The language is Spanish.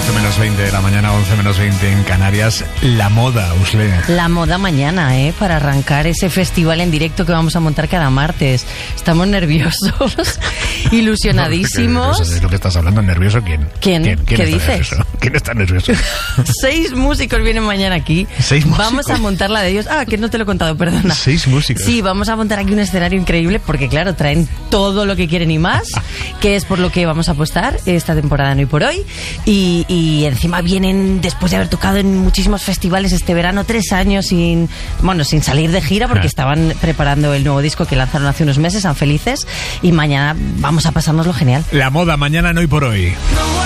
8 menos 20 de la mañana, 11 menos 20 en Canarias. La moda, Usle. La moda mañana, para arrancar ese festival en directo que vamos a montar cada martes. Estamos nerviosos, ilusionadísimos. ¿Es lo que estás hablando? ¿Nervioso quién? ¿Quién? ¿Qué dices? Nervioso? ¿Quién está nervioso? 6 músicos vienen mañana aquí. 6 músicos. Vamos a montar la de ellos. Ah, que no te lo he contado, perdona. 6 músicos. Sí, vamos a montar aquí un escenario increíble porque, claro, traen todo lo que quieren y más, que es por lo que vamos a apostar esta temporada en Hoy por Hoy. Y encima vienen, después de haber tocado en muchísimos festivales este verano, 3 años sin salir de gira porque estaban preparando el nuevo disco que lanzaron hace unos meses, San Felices, y mañana vamos a pasárnoslo genial. La moda mañana en Hoy por Hoy.